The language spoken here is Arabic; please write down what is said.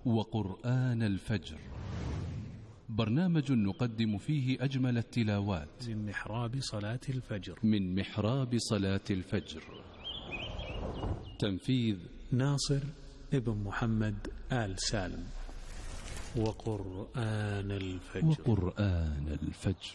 وقرآن الفجر، برنامج نقدم فيه أجمل التلاوات من محراب صلاة الفجر. من محراب صلاة الفجر. تنفيذ ناصر ابن محمد آل سالم. وقرآن الفجر. وقرآن الفجر.